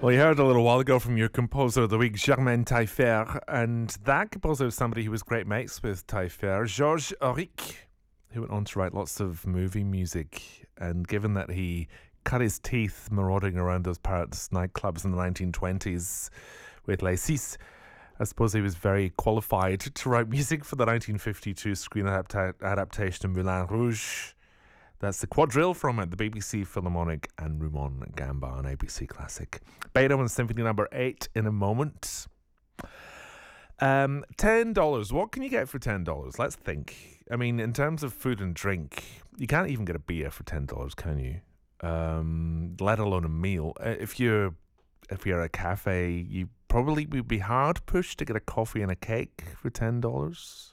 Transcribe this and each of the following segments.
Well, you heard a little while ago from your composer of the week, Germaine Taillefer, and that composer is somebody who was great mates with Taillefer, Georges Auric, who went on to write lots of movie music. And given that he cut his teeth marauding around those Paris nightclubs in the 1920s with Les Six, I suppose he was very qualified to write music for the 1952 screen adaptation of Moulin Rouge. That's the quadrille from it, the BBC Philharmonic and Rougon Gamba on ABC Classic. Beethoven Symphony Number 8 in a moment. $10. What can you get for $10? Let's think. I mean, in terms of food and drink, you can't even get a beer for $10, can you? Let alone a meal. If you're at a cafe, you probably would be hard pushed to get a coffee and a cake for $10.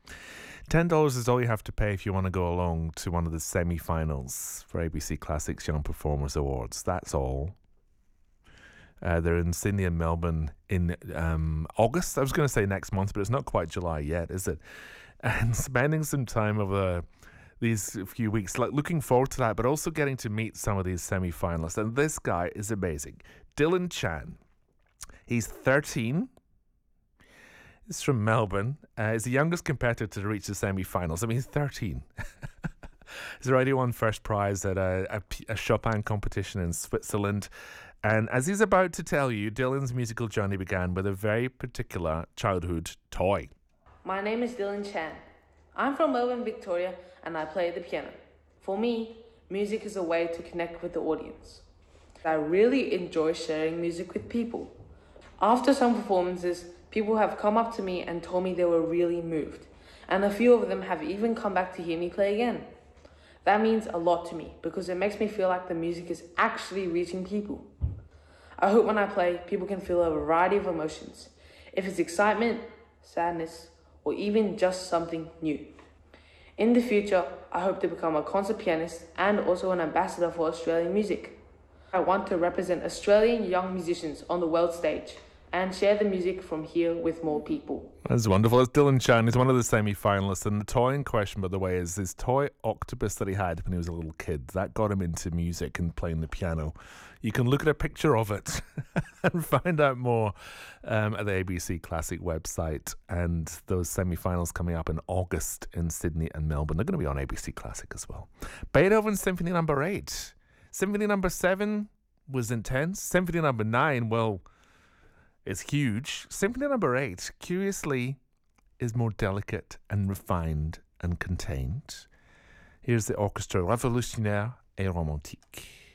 $10 is all you have to pay if you want to go along to one of the semi-finals for ABC Classic's Young Performers Awards. That's all. They're in Sydney and Melbourne in August. I was going to say next month, but it's not quite July yet, is it? And spending some time over these few weeks, like looking forward to that, but also getting to meet some of these semi-finalists. And this guy is amazing. Dylan Chan. He's 13. He's from Melbourne. He's the youngest competitor to reach the semi-finals. I mean, he's 13. He's already won first prize at a Chopin competition in Switzerland. And as he's about to tell you, Dylan's musical journey began with a very particular childhood toy. My name is Dylan Chan. I'm from Melbourne, Victoria, and I play the piano. For me, music is a way to connect with the audience. I really enjoy sharing music with people. After some performances, people have come up to me and told me they were really moved, and a few of them have even come back to hear me play again. That means a lot to me because it makes me feel like the music is actually reaching people. I hope when I play, people can feel a variety of emotions, if it's excitement, sadness, or even just something new. In the future, I hope to become a concert pianist and also an ambassador for Australian music. I want to represent Australian young musicians on the world stage and share the music from here with more people. That's wonderful. It's Dylan Chan. He's one of the semi-finalists. And the toy in question, by the way, is his toy octopus that he had when he was a little kid. That got him into music and playing the piano. You can look at a picture of it and find out more at the ABC Classic website. And those semi-finals coming up in August in Sydney and Melbourne. They're going to be on ABC Classic as well. Beethoven Symphony Number 8. Symphony Number 7 was intense. Symphony Number 9, well, it's huge. Symphony Number 8, curiously, is more delicate and refined and contained. Here's the orchestra Révolutionnaire et Romantique.